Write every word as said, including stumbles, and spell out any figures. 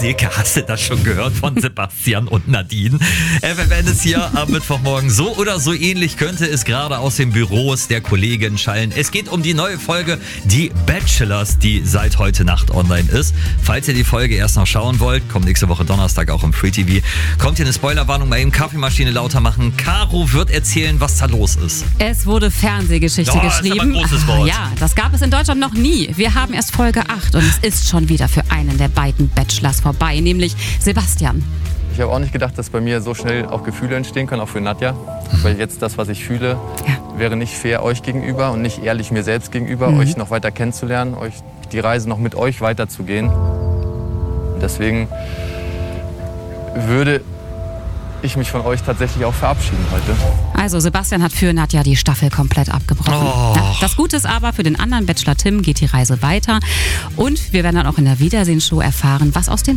Silke, hast du das schon gehört von Sebastian und Nadine? F F N ist hier am Mittwochmorgen. So oder so ähnlich könnte es gerade aus den Büros der Kollegen schallen. Es geht um die neue Folge Die Bachelors, die seit heute Nacht online ist. Falls ihr die Folge erst noch schauen wollt, kommt nächste Woche Donnerstag auch im Free T V. Kommt hier eine Spoilerwarnung, mal eben Kaffeemaschine lauter machen. Caro wird erzählen, was da los ist. Es wurde Fernsehgeschichte Ja, geschrieben. ist aber ein großes Wort. Ja, das gab es in Deutschland noch nie. Wir haben erst Folge acht und es ist schon wieder für einen der beiden Bachelors vorbei, nämlich Sebastian. Ich habe auch nicht gedacht, dass bei mir so schnell auch Gefühle entstehen können, auch für Nadja. Weil jetzt das, was ich fühle, Ja. wäre nicht fair euch gegenüber und nicht ehrlich mir selbst gegenüber, Mhm. euch noch weiter kennenzulernen, euch die Reise noch mit euch weiterzugehen. Und deswegen würde ich mich von euch tatsächlich auch verabschieden heute. Also Sebastian hat für Nadja die Staffel komplett abgebrochen. Oh. Ja, das Gute ist aber, für den anderen Bachelor Tim geht die Reise weiter. Und wir werden dann auch in der Wiedersehensshow erfahren, was aus den